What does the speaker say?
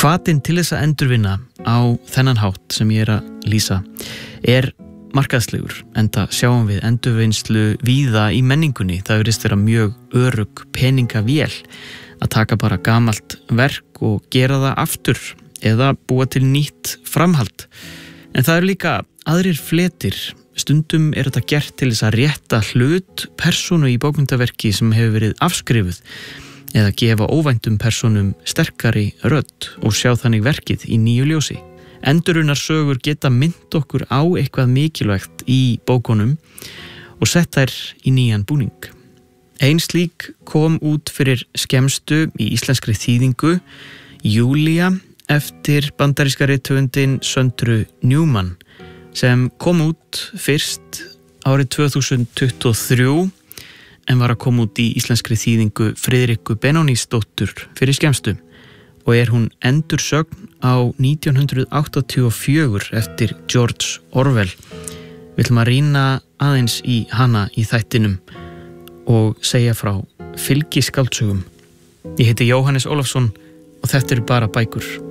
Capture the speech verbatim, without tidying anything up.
Hvatinn til þess að endurvinna á þennan hátt sem ég er að lýsa er markaðslegur, enda sjáum við endurvinnslu víða í menningunni. Það virðist vera mjög örugg peningavél að taka bara gamalt verk og gera það aftur eða búa til nýtt framhald. En það eru líka aðrir fletir. Stundum er þetta gert til þess að rétta hlut persónu í bókmyndaverki sem hefur verið afskrifuð eða gefa óvæntum persónum sterkari rödd og sjá þannig verkið í nýju ljósi. Endurunnar sögur geta minnt okkur á eitthvað mikilvægt í bókunum og sett þær í nýjan búning. Ein slík kom út fyrir skemmstu í íslenskri þýðingu, Júlía, eftir bandaríska rithöfundinn Söndru Newman, sem kom út fyrst árið tvö þúsund tuttugu og þrjú en var að koma út í íslenskri þýðingu Friðrikku Benónýsdóttur fyrir skemmstu og er hún endursögn á nítján hundruð áttatíu og fjögur eftir George Orwell. Við ætlum að rýna aðeins í hana í þættinum og segja frá fylgiskáldsögum. Ég heiti Jóhannes Ólafsson og þetta eru bara bækur.